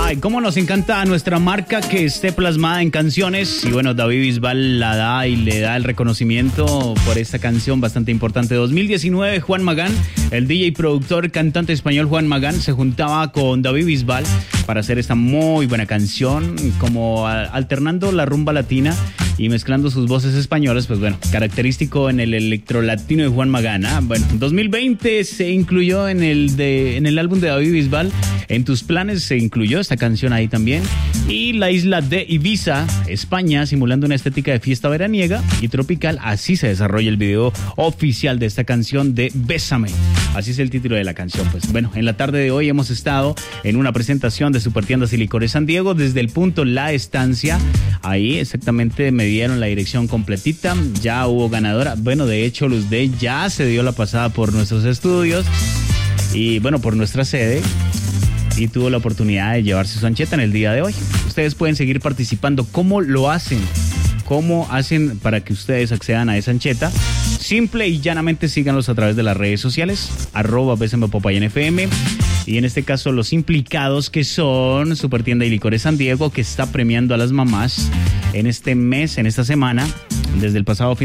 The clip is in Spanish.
Ay, cómo nos encanta nuestra marca que esté plasmada en canciones. Y bueno, David Bisbal la da y le da el reconocimiento por esta canción bastante importante. 2019, Juan Magán, el DJ, productor, cantante español Juan Magán, se juntaba con David Bisbal para hacer esta muy buena canción, como alternando la rumba latina y mezclando sus voces españolas, pues bueno, característico en el electrolatino de Juan Magán. Bueno, 2020 se incluyó en el álbum de David Bisbal, En tus planes se incluyó esta canción ahí también. Y la isla de Ibiza, España, simulando una estética de fiesta veraniega y tropical, así se desarrolla el video oficial de esta canción de Bésame. Así es el título de la canción. Pues bueno, en la tarde de hoy hemos estado en una presentación de Supertiendas y Licores San Diego, desde el punto La Estancia. Ahí exactamente me dieron la dirección completita, ya hubo ganadora. Bueno, de hecho Luz D ya se dio la pasada por nuestros estudios y bueno, por nuestra sede, y tuvo la oportunidad de llevarse su ancheta en el día de hoy. Ustedes pueden seguir participando. ¿Cómo lo hacen? ¿Cómo hacen para que ustedes accedan a esa ancheta? Simple y llanamente síganlos a través de las redes sociales, @BSMPopayNFM. Y en este caso los implicados, que son Supertienda y Licores San Diego, que está premiando a las mamás en este mes, en esta semana, desde el pasado fin